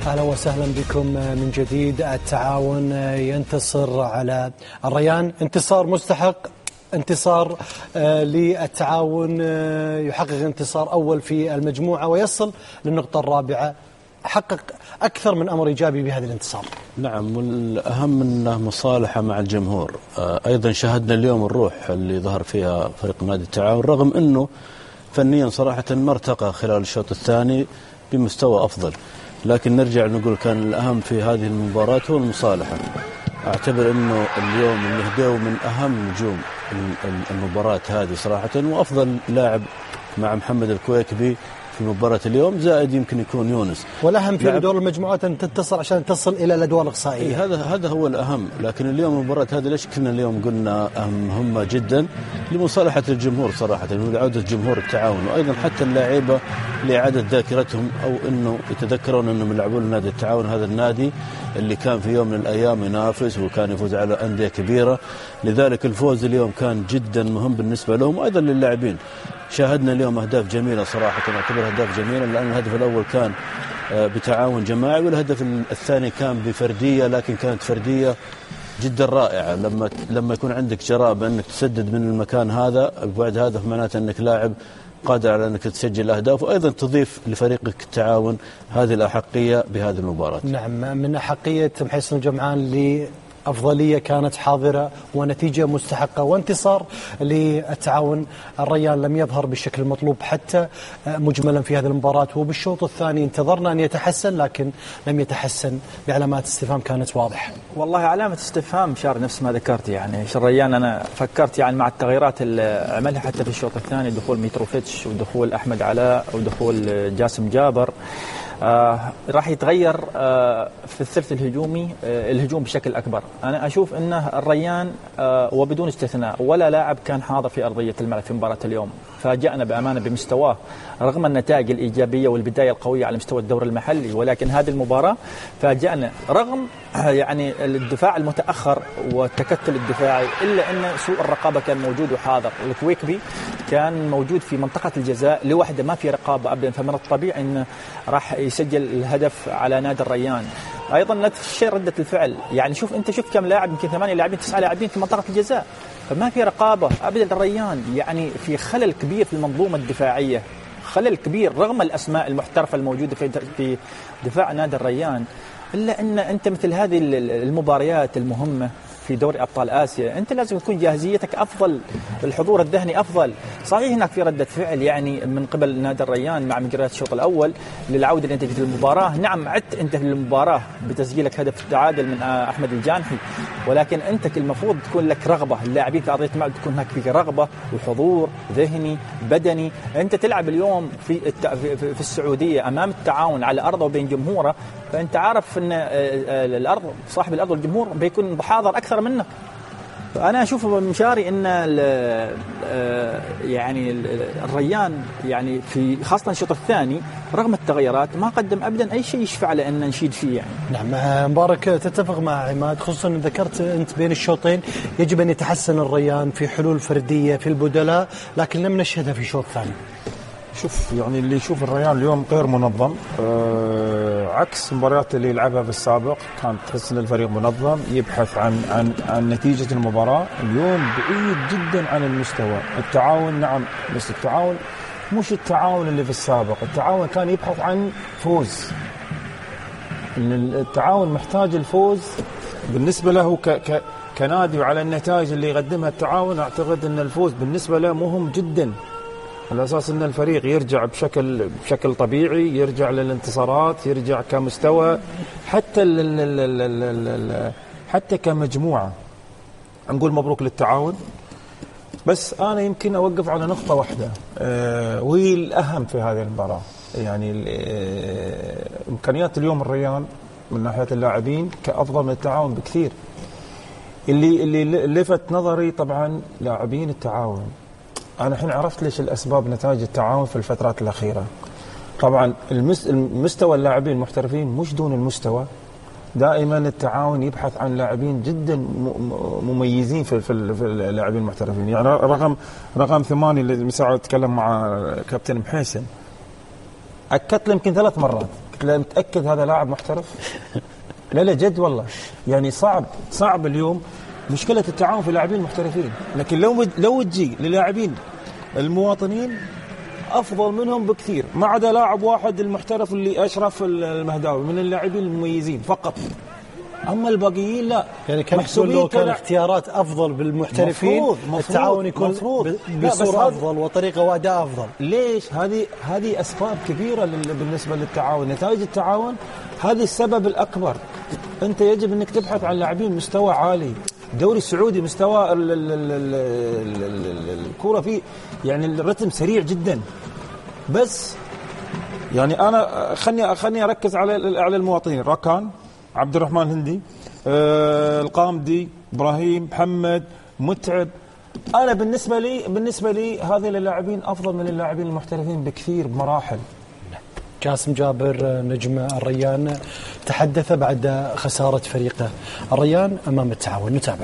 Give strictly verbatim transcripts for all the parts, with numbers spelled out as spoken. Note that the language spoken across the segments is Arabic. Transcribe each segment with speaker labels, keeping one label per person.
Speaker 1: أهلا وسهلا بكم من جديد. التعاون ينتصر على الريان، انتصار مستحق، انتصار للتعاون، يحقق انتصار أول في المجموعة ويصل للنقطة الرابعة، حقق أكثر من أمر إيجابي بهذا الانتصار.
Speaker 2: نعم، والأهم أنه مصالحة مع الجمهور. أيضا شاهدنا اليوم الروح اللي ظهر فيها فريق نادي التعاون، رغم أنه فنيا صراحة ما ارتقى خلال الشوط الثاني بمستوى أفضل، لكن نرجع نقول كان الأهم في هذه المباراة هو المصالحة. أعتبر أنه اليوم النهداوي من أهم نجوم المباراة هذه صراحة، وأفضل لاعب مع محمد الكويكبي في مباراة اليوم، زائد يمكن يكون يونس.
Speaker 1: والأهم في دور المجموعات أن تتصل عشان تصل إلى الأدوار الإقصائية.
Speaker 2: إيه هذا هذا هو الأهم. لكن اليوم المباراة هذه ليش كنا اليوم قلنا مهمة جدا لمصالحة الجمهور صراحة، ولعودة جمهور التعاون، وأيضا حتى اللاعيبة لإعادة ذاكرتهم، أو إنه يتذكرون إنهم يلعبون نادي التعاون، هذا النادي اللي كان في يوم من الأيام ينافس وكان يفوز على أندية كبيرة. لذلك الفوز اليوم كان جدا مهم بالنسبة لهم وأيضا للاعبين. شاهدنا اليوم أهداف جميلة صراحة، نعتبر أهداف جميلة، لأن الهدف الأول كان بتعاون جماعي، والهدف الثاني كان بفردية، لكن كانت فردية جدا رائعة. لما لما يكون عندك جراءة بأنك تسدد من المكان هذا بعد هدف، معناته أنك لاعب قادر على أنك تسجل أهداف، وأيضا تضيف لفريقك التعاون هذه الأحقية بهذه المباراة.
Speaker 1: نعم، من أحقية محسن الجمعان ل أفضلية كانت حاضرة ونتيجة مستحقة وانتصار للتعاون. الريان لم يظهر بالشكل المطلوب حتى مجملا في هذه المباراة، وبالشوط الثاني انتظرنا أن يتحسن لكن لم يتحسن، بعلامات استفهام كانت واضحة.
Speaker 3: والله علامة استفهام شار نفس ما ذكرت. يعني الريان أنا فكرت يعني مع التغييرات اللي عملها حتى في الشوط الثاني، دخول ميتروفيتش ودخول أحمد علاء ودخول جاسم جابر، آه راح يتغير آه في الثلث الهجومي آه الهجوم بشكل أكبر. أنا أشوف أنه الريان آه وبدون استثناء ولا لاعب كان حاضر في أرضية الملعب في مباراة اليوم. فاجأنا بأمانة بمستواه رغم النتائج الإيجابية والبداية القوية على مستوى الدوري المحلي، ولكن هذه المباراة فاجأنا رغم يعني الدفاع المتأخر والتكتل الدفاعي، إلا أن سوء الرقابة كان موجود وحاضر. الكويكبي كان موجود في منطقة الجزاء لوحده، ما في رقابة أبدا، فمن الطبيعي أنه راح يسجل الهدف على نادي الريان. أيضا نفس الشيء ردة الفعل. يعني شوف أنت شوف كم لاعب، يمكن ثمانية لاعبين تسعة لاعبين في منطقة الجزاء، فما في رقابة أبدا. الريان يعني في خلل كبير في المنظومة الدفاعية، خلل كبير رغم الأسماء المحترفة الموجودة في في دفاع نادي الريان، إلا أن أنت مثل هذه المباريات المهمة في دوري أبطال آسيا أنت لازم تكون جاهزيتك أفضل، الحضور الذهني أفضل. صحيح هناك في ردة فعل يعني من قبل نادي الريان مع مجريات الشوط الأول للعودة لنتيجة المباراة. نعم عدت أنت في المباراة بتسجيلك هدف التعادل من أحمد الجانحي، ولكن أنت المفروض تكون لك رغبة، اللاعبين في أرضية الملعب تكون هناك فيك رغبة وحضور ذهني بدني. أنت تلعب اليوم في في السعودية أمام التعاون على أرضه وبين جمهوره، فأنت عارف أن الأرض صاحب الأرض والجمهور بيكون حاضر أكثر منك. أنا أشوف مشاري أن يعني الريان يعني في خاصة الشوط الثاني رغم التغيرات ما قدم أبدا أي شيء يشفع لأن نشيد فيه. يعني
Speaker 1: نعم مبارك، تتفق مع عماد، خصوصا ذكرت أنت بين الشوطين يجب أن يتحسن الريان في حلول فردية في البدلاء، لكن لم نشهدها في الشوط الثاني.
Speaker 4: شوف يعني اللي يشوف الريان اليوم غير منظم، أه عكس المباريات اللي يلعبها في السابق، كان تحس ان الفريق منظم يبحث عن عن عن نتيجة المباراة. اليوم بعيد جدا عن المستوى. التعاون نعم، بس التعاون مش التعاون اللي في السابق. التعاون كان يبحث عن فوز، التعاون محتاج الفوز بالنسبة له ك ك كنادي، وعلى النتائج اللي يقدمها التعاون اعتقد ان الفوز بالنسبة له مهم جدا، على أساس أن الفريق يرجع بشكل بشكل طبيعي، يرجع للانتصارات، يرجع كمستوى، حتى ال ال ال ال ال حتى كمجموعة. نقول مبروك للتعاون، بس أنا يمكن أوقف على نقطة واحدة أه وهي الأهم في هذه المباراة. يعني أه إمكانيات اليوم الريان من ناحية اللاعبين كأفضل من التعاون بكثير. اللي اللي لفت نظري طبعا لاعبين التعاون. أنا الحين عرفت ليش الأسباب نتائج التعاون في الفترات الأخيرة. طبعا المستوى اللاعبين المحترفين مش دون المستوى، دائما التعاون يبحث عن لاعبين جدا مميزين في في اللاعبين المحترفين. يعني رقم رقم ثمانية اللي مساعد اتكلم مع كابتن محسن، اكدت له يمكن ثلاث مرات، لا متأكد هذا لاعب محترف؟ لا لا جد والله، يعني صعب صعب اليوم مشكلة التعاون في اللاعبين المحترفين، لكن لو لو تجي للاعبين المواطنين أفضل منهم بكثير، ما عدا لاعب واحد المحترف اللي أشرف المهداوي من اللاعبين المميزين فقط، أما الباقيين لا.
Speaker 1: يعني كان محسوبين لو كان اختيارات أفضل بالمحترفين مفروض مفروض التعاون يكون مفروض بصورة أفضل وطريقة وأداء أفضل.
Speaker 4: ليش؟ هذه هذه أسباب كبيرة بالنسبة للتعاون، نتائج التعاون هذه السبب الأكبر. أنت يجب أنك تبحث عن لاعبين مستوى عالي. الدوري السعودي مستوى الكرة فيه يعني الرتم سريع جدا، بس يعني أنا خلني خلني أركز على على المواطنين. راكان، عبد الرحمن هندي، آه القامدي، إبراهيم، محمد، متعب. أنا بالنسبة لي بالنسبة لي هذه اللاعبين أفضل من اللاعبين المحترفين بكثير بمراحل.
Speaker 1: جاسم جابر نجم الريان تحدث بعد خسارة فريقه الريان أمام التعاون، نتابع.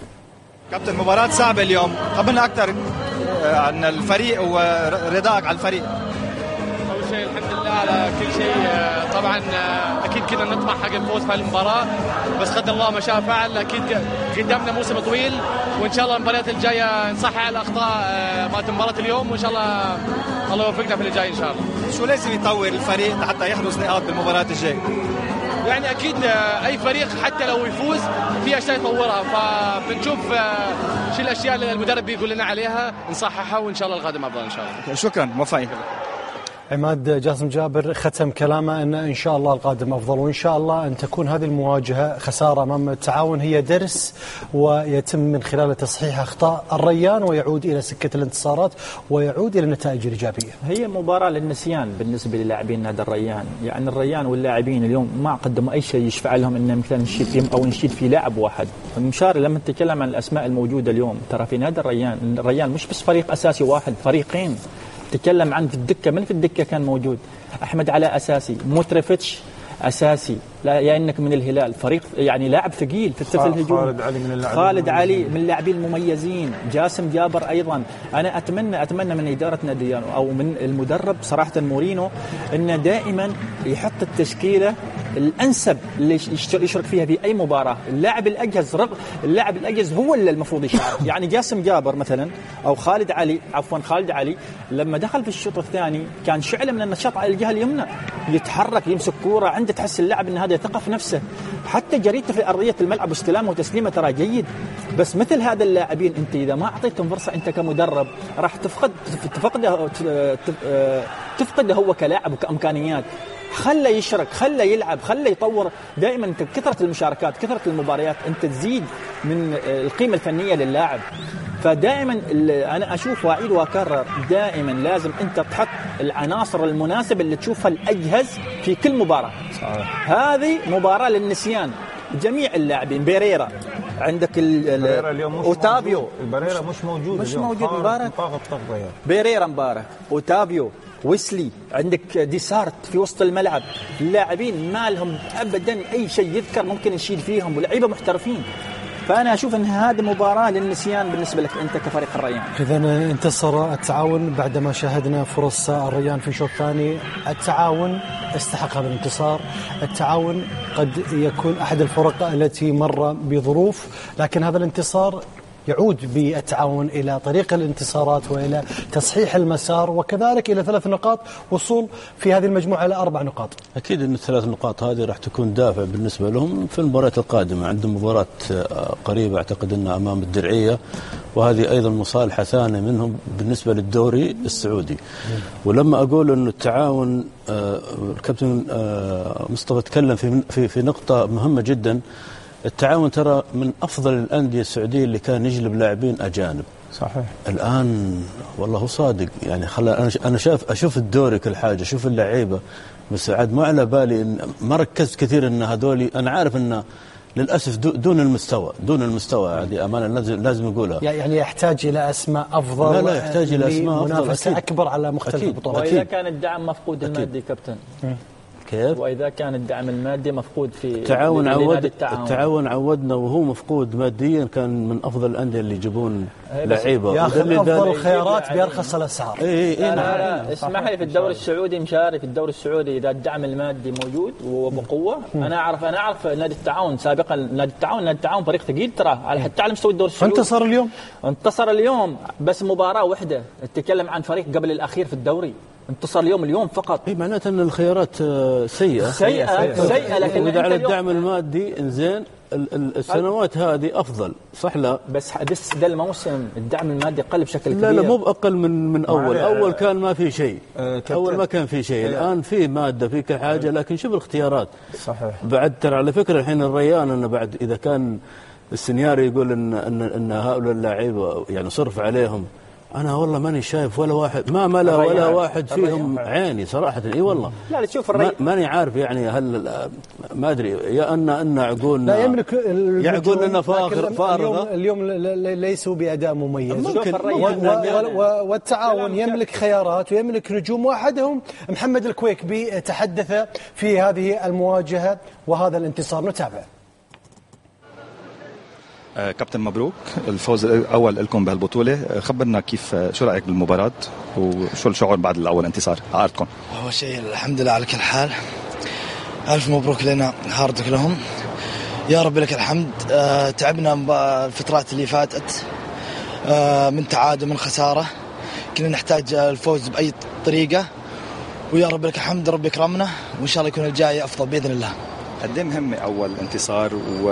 Speaker 5: كابتن مباراة صعبة اليوم، خبرنا أكثر عن الفريق ورضاك على الفريق.
Speaker 6: أول شيء الحمد لله على كل شيء، طبعا أكيد كنا نطمح حق الفوز في المباراة، بس قدر الله ما شاء فعل. أكيد قدامنا موسم طويل، وإن شاء الله المباريات الجاية نصحح على الأخطاء مالت مباراة اليوم، وإن شاء الله الله يوفقنا في اللي جاي إن شاء الله.
Speaker 5: شو لازم يطور الفريق حتى يحرز نقاط بالمباراة الجاية؟
Speaker 6: يعني أكيد أي فريق حتى لو يفوز في أشياء يطورها، فبنشوف شو الأشياء اللي المدرب بيقول لنا عليها نصححها، وإن شاء الله القادم أفضل إن شاء الله.
Speaker 5: شكرا، موفقين.
Speaker 1: عماد جاسم جابر ختم كلامه أن إن شاء الله القادم أفضل، وإن شاء الله أن تكون هذه المواجهة خسارة أمام التعاون هي درس ويتم من خلال تصحيح أخطاء الريان ويعود إلى سكة الانتصارات ويعود إلى النتائج الإيجابية.
Speaker 3: هي مباراة للنسيان بالنسبة للاعبين نادي الريان، يعني الريان واللاعبين اليوم ما قدموا أي شيء يشفع لهم إن مثلا نشيد فيهم أو نشيد في لاعب واحد. مشاري لما نتكلم عن الأسماء الموجودة اليوم، ترى في نادي الريان الريان مش بس فريق أساسي واحد، فريقين. تكلم عن في الدكة، من في الدكة كان موجود؟ أحمد علاء أساسي، موتريفيتش أساسي، لا يعنك من الهلال، فريق يعني لاعب ثقيل في التف الهجوم.
Speaker 4: خالد علي من اللاعبين
Speaker 3: خالد علي من اللاعبين المميزين، جاسم جابر أيضا. أنا أتمنى أتمنى من إدارة نادي أو من المدرب صراحة مورينو إنه دائما يحط التشكيلة الأنسب اللي يشارك فيها في أي مباراة. اللاعب الأجهز رغ... اللاعب الأجهز هو اللي المفروض يشارك. يعني جاسم جابر مثلا أو خالد علي عفوا خالد علي لما دخل في الشوط الثاني كان شعلة من النشاط على الجهة اليمنى، يتحرك يمسك كورة، عنده تحس اللاعب إن هذا ثقة في نفسه، حتى جريته في أرضية الملعب واستلامه وتسليمه ترى جيد. بس مثل هذا اللاعبين أنت إذا ما أعطيتهم فرصة أنت كمدرب راح تفقد تفقده تفقده هو كلاعب وكإمكانيات. خله يشرك، خله يلعب، خله يطور. دائما انت كثره المشاركات كثره المباريات انت تزيد من القيمه الفنيه للاعب. فدائما انا اشوف واعيد واكرر دائما لازم انت تحط العناصر المناسبه اللي تشوفها الاجهز في كل مباراه. صحيح. هذه مباراه للنسيان جميع اللاعبين. بيريرا عندك اوتافيو،
Speaker 4: البريرا مش موجود
Speaker 3: مش موجود مباراه. بيريرا مباراه، اوتافيو، ويسلي، عندك ديسارت في وسط الملعب. اللاعبين ما لهم ابدا اي شيء يذكر ممكن نشيل فيهم، ولاعيبه محترفين. فانا اشوف ان هذه مباراه للنسيان بالنسبه لك انت كفريق الريان.
Speaker 1: اذا انتصر التعاون بعدما شاهدنا فرص الريان في الشوط الثاني. التعاون استحق هذا الانتصار. التعاون قد يكون احد الفرق التي مر بظروف، لكن هذا الانتصار يعود بالتعاون إلى طريق الانتصارات وإلى تصحيح المسار، وكذلك إلى ثلاث نقاط وصول في هذه المجموعة إلى أربع نقاط.
Speaker 2: أكيد أن الثلاث نقاط هذه راح تكون دافع بالنسبة لهم في المباريات القادمة. عندهم مباراة قريبة أعتقد أنها أمام الدرعية، وهذه أيضا مصالحة ثانية منهم بالنسبة للدوري السعودي. ولما أقول أن التعاون الكابتن مصطفى تكلم في في في نقطة مهمة جدا. التعاون ترى من أفضل الأندية السعودية اللي كان يجلب لاعبين أجانب.
Speaker 4: صحيح.
Speaker 2: الآن والله هو صادق، يعني خلا أنا أنا شاف أشوف الدوري كل حاجة، أشوف اللعيبة، بس عاد ما على بالي إن ما ركزت كثير إن هذولي. أنا عارف إن للأسف دون المستوى دون المستوى هذه أمانة لازم لازم نقولها.
Speaker 1: يعني يحتاج إلى أسماء أفضل.
Speaker 2: لا لا يحتاج إلى أسماء أفضل،
Speaker 1: منافسة أكبر على مختلف البطولات.
Speaker 3: وإذا كان الدعم مفقود المادي كابتن
Speaker 2: كيف؟
Speaker 3: واذا كان الدعم المادي مفقود في
Speaker 2: التعاون عود
Speaker 3: التعاون.
Speaker 2: التعاون عودنا وهو مفقود ماديا، كان من افضل الانديه اللي يجيبون لعيبه
Speaker 1: ياخذ افضل الخيارات بارخص الاسعار.
Speaker 2: اي اي
Speaker 3: لا لا اسمح لي، في الدوري السعودي مشاري، في الدوري السعودي اذا الدعم المادي موجود وبقوه. انا اعرف انا اعرف نادي التعاون سابقا، نادي التعاون نادي التعاون فريق ثقيل ترى على حتى على مستوى الدوري السعودي.
Speaker 1: انتصر اليوم
Speaker 3: انتصر اليوم بس مباراه واحده، تتكلم عن فريق قبل الاخير في الدوري، انتصر اليوم اليوم فقط.
Speaker 2: اي معناته ان الخيارات سيئه
Speaker 3: سيئه سيئه. لكن
Speaker 2: اذا على الدعم المادي انزين السنوات هذه افضل صح؟ لا
Speaker 3: بس بس ده الموسم الدعم المادي قل بشكل كبير.
Speaker 2: لا لا مو باقل من من اول اول كان ما في شيء، اول ما كان في شيء، الان في ماده في كل حاجه، لكن شوف الاختيارات.
Speaker 4: صحيح.
Speaker 2: بعد ترى على فكره الحين الريان انه بعد اذا كان السنياري يقول ان ان, إن هؤلاء اللاعبين يعني صرف عليهم، أنا والله ماني شايف ولا واحد، ما ملا ولا واحد فيهم عيني صراحة. إي والله
Speaker 3: لا تشوف الري...
Speaker 2: ماني عارف يعني هل ما أدري يا أن أن عقولنا
Speaker 1: لا يملك
Speaker 2: يعقول لنا فاخر فارغة.
Speaker 1: اليوم, اليوم ليسوا بأداء مميز،
Speaker 2: ممكن
Speaker 1: والتعاون يملك خيارات ويملك نجوم، واحدهم محمد الكويكبي تحدث في هذه المواجهة وهذا الانتصار. نتابع.
Speaker 5: كابتن مبروك الفوز الأول لكم بهالبطولة، خبرنا كيف شو رأيك بالمباراة وشو الشعور بعد الأول انتصار على أرضكم؟
Speaker 7: أول شيء الحمد لله على كل حال، ألف مبروك لنا، هاردك لهم يا رب لك الحمد. أه تعبنا الفترات اللي فاتت، أه من تعادل من خسارة، كنا نحتاج الفوز بأي طريقة، ويا رب لك الحمد رب يكرمنا وإن شاء الله يكون الجاي أفضل بإذن الله.
Speaker 5: قد ايه مهم أول انتصار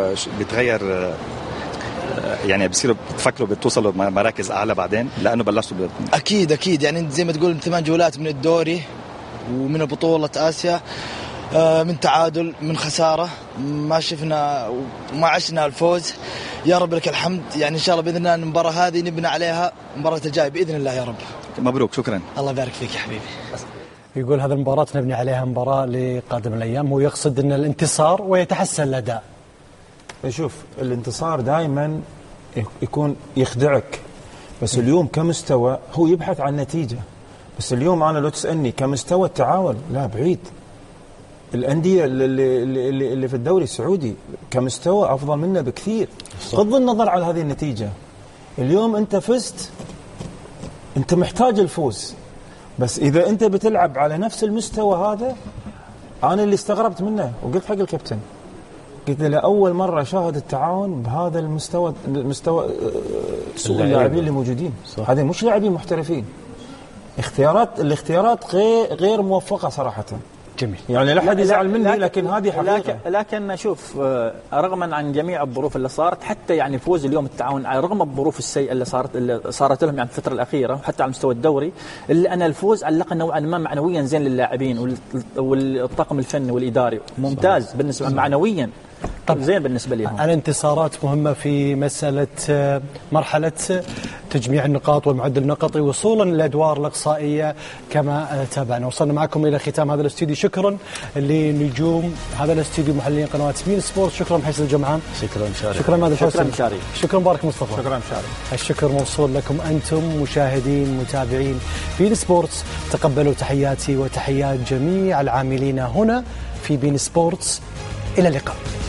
Speaker 5: وبتغير يعني بصيروا بتفكروا بتوصلوا مراكز أعلى بعدين لأنه بلشتوا ب...
Speaker 7: أكيد أكيد يعني زي ما تقول ثمان جولات من الدوري ومن بطولة آسيا، من تعادل من خسارة، ما شفنا وما عشنا الفوز. يا رب لك الحمد، يعني إن شاء الله بإذن الله المباراة هذه نبنى عليها المباراة الجاية بإذن الله يا رب.
Speaker 5: مبروك، شكرا.
Speaker 7: الله يبارك فيك يا حبيبي.
Speaker 1: يقول هذه المباراة نبني عليها مباراة لقادم الأيام، هو يقصد أن الانتصار ويتحسن الأداء.
Speaker 4: شوف الانتصار دائما يكون يخدعك، بس اليوم كمستوى هو يبحث عن نتيجة. بس اليوم أنا لو تسألني كمستوى التعاون لا بعيد، الأندية اللي, اللي, اللي في الدوري السعودي كمستوى أفضل منا بكثير، بغض النظر على هذه النتيجة. اليوم أنت فزت، أنت محتاج الفوز، بس إذا أنت بتلعب على نفس المستوى هذا، أنا اللي استغربت منه وقلت حق الكابتن، قلت له أول مرة شاهد التعاون بهذا المستوى، مستوى سوء اللاعبين اللي موجودين، هذه مش لاعبين محترفين. اختيارات الاختيارات غير غير موفقة صراحة.
Speaker 1: جميل.
Speaker 4: يعني لا حد يزعل مني، لكن, لكن هذه حقيقة.
Speaker 3: لكن, لكن شوف رغما عن جميع الظروف اللي صارت، حتى يعني فوز اليوم التعاون رغم الظروف السيئة اللي صارت اللي صارت لهم يعني في الفترة الأخيرة وحتى على مستوى الدوري، إلا أن الفوز علق نوعا ما معنويا زين للاعبين والطاقم الفني والإداري، ممتاز صحيح. بالنسبة صحيح. معنويا طب زين بالنسبة لهم.
Speaker 1: الانتصارات مهمة في مسألة مرحلة تجميع النقاط والمعدل النقطي وصولا للأدوار الإقصائية كما تابعنا. وصلنا معكم إلى ختام هذا الاستوديو، شكرا لنجوم هذا الاستوديو محللين قنوات بين سبورت، شكرا حسن الجمعان،
Speaker 2: شكرا مشاري،
Speaker 1: شكرا ماذا
Speaker 3: شكرا مشاري،
Speaker 1: شكرا مبارك مصطفى،
Speaker 4: شكرا مشاري.
Speaker 1: الشكر موصول لكم أنتم مشاهدين متابعين بين سبورت، تقبلوا تحياتي وتحيات جميع العاملين هنا في بين سبورت، إلى اللقاء.